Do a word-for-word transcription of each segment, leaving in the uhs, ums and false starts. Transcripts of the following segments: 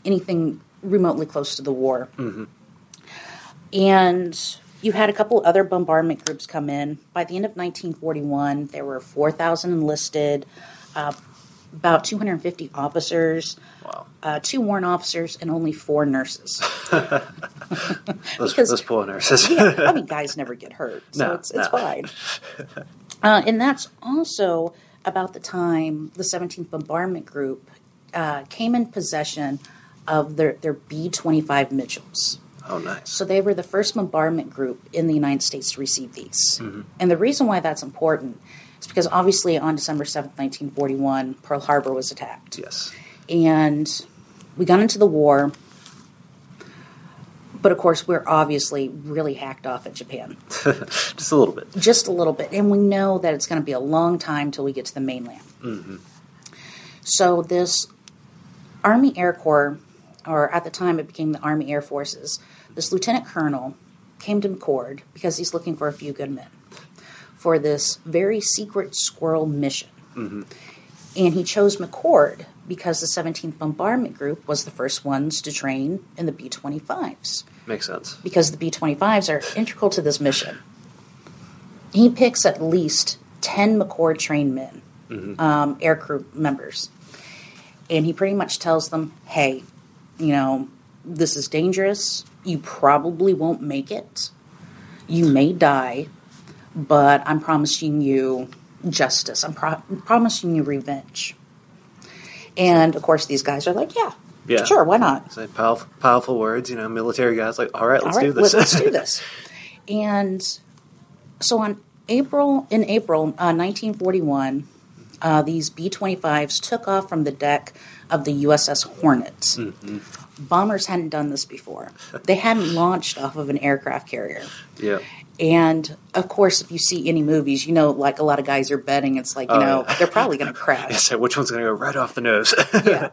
anything remotely close to the war. Mm-hmm. And you had a couple other bombardment groups come in. By the end of nineteen forty-one, there were four thousand enlisted, uh, about two hundred fifty officers, wow. uh, two warrant officers, and only four nurses. those, because, those poor nurses. yeah, I mean, guys never get hurt, so no, it's, it's no. fine. Uh, and that's also about the time the seventeenth Bombardment Group uh, came in possession of their, their B twenty-five Mitchells. Oh, nice. So they were the first bombardment group in the United States to receive these. Mm-hmm. And the reason why that's important is because obviously on December seventh, nineteen forty-one, Pearl Harbor was attacked. Yes. And we got into the war. But, of course, we're obviously really hacked off at Japan. Just a little bit. Just a little bit. And we know that it's going to be a long time till we get to the mainland. Mm-hmm. So this Army Air Corps, or at the time it became the Army Air Forces, this lieutenant colonel came to McChord because he's looking for a few good men for this very secret squirrel mission. Mm-hmm. And he chose McChord because the seventeenth Bombardment Group was the first ones to train in the B twenty-fives. Makes sense. Because the B twenty-fives are integral to this mission. He picks at least ten McChord trained men, mm-hmm. um, air crew members. And he pretty much tells them, hey, you know, this is dangerous. You probably won't make it. You may die, but I'm promising you justice. I'm pro- promising you revenge. And, of course, these guys are like, yeah, yeah. sure, why not? Say powerful, powerful words, you know, military guys like, all right, let's all right, do this. let's do this. And so on April, in April uh, nineteen forty-one, uh, these B twenty-fives took off from the deck of the U S S Hornet. Mm-hmm. Bombers hadn't done this before. They hadn't launched off of an aircraft carrier. Yeah. And, of course, if you see any movies, you know, like a lot of guys are betting, it's like, you oh, know, yeah. they're probably going to crash. Yeah, so which one's going to go right off the nose? yeah.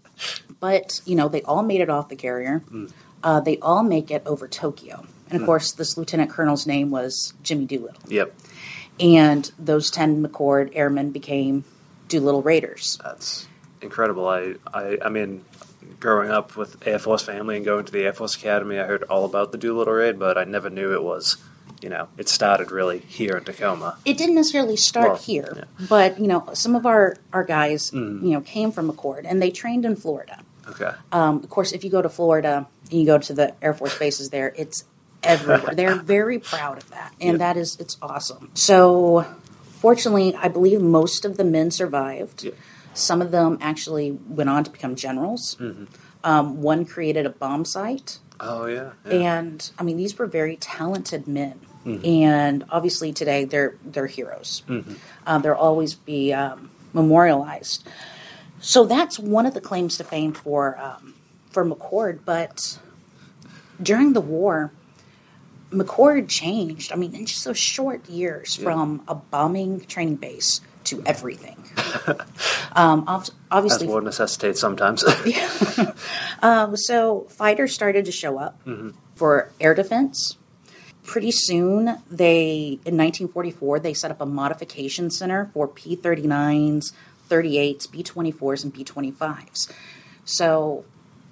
But, you know, they all made it off the carrier. Mm. Uh, they all make it over Tokyo. And, of mm. course, this lieutenant colonel's name was Jimmy Doolittle. Yep. And those ten McChord airmen became Doolittle Raiders. That's incredible. I, I, I mean, growing up with Air Force family and going to the Air Force Academy, I heard all about the Doolittle Raid, but I never knew it was, you know, it started really here in Tacoma. It didn't necessarily start well, here, yeah. but, you know, some of our, our guys, mm. you know, came from McChord, and they trained in Florida. Okay. Um, of course, if you go to Florida and you go to the Air Force bases there, it's everywhere. They're very proud of that, and yep. that is, it's awesome. So, fortunately, I believe most of the men survived. Yep. Some of them actually went on to become generals. Mm-hmm. Um, one created a bomb site. Oh, yeah. yeah. And, I mean, these were very talented men. Mm-hmm. And obviously today they're they're heroes. Mm-hmm. Uh, they'll always be um, memorialized. So that's one of the claims to fame for um, for McChord. But during the war, McChord changed. I mean, in just those short years, yeah. from a bombing training base to everything. um, obviously, as war necessitates sometimes. yeah. um, so fighters started to show up mm-hmm. for air defense. Pretty soon, they in nineteen forty-four they set up a modification center for P thirty-nines, thirty-eights, B twenty-fours, and B twenty-fives. So,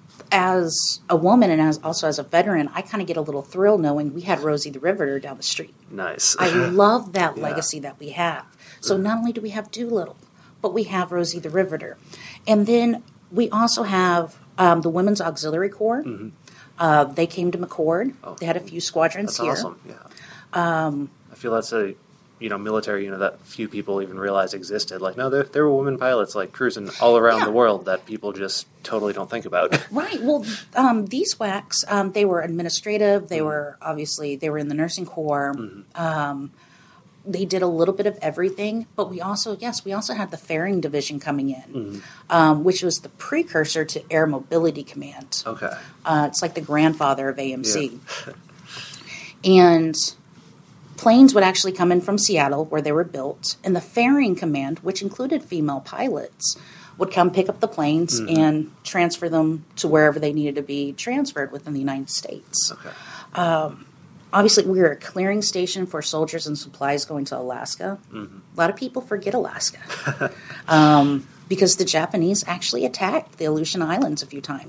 as a woman and as also as a veteran, I kind of get a little thrill knowing we had Rosie the Riveter down the street. Nice. I love that yeah. legacy that we have. So not only do we have Doolittle, but we have Rosie the Riveter, and then we also have um, the Women's Auxiliary Corps. Mm-hmm. Uh, they came to McChord. Oh, they had a few squadrons that's here. Awesome. Yeah. Um, I feel that's a you know military unit that few people even realize existed. Like, no, there there were women pilots like cruising all around yeah. the world that people just totally don't think about. Right. Well, um, these W A Cs, um, they were administrative. They mm-hmm. were obviously they were in the nursing corps. Mm-hmm. Um, they did a little bit of everything, but we also yes we also had the Fairing Division coming in, mm-hmm. um, which was the precursor to Air Mobility Command. Okay. Uh, it's like the grandfather of A M C. Yeah. And planes would actually come in from Seattle, where they were built, and the Fairing Command, which included female pilots, would come pick up the planes mm-hmm. and transfer them to wherever they needed to be transferred within the United States. Okay. Um, obviously, we were a clearing station for soldiers and supplies going to Alaska. Mm-hmm. A lot of people forget Alaska. um, because the Japanese actually attacked the Aleutian Islands a few times.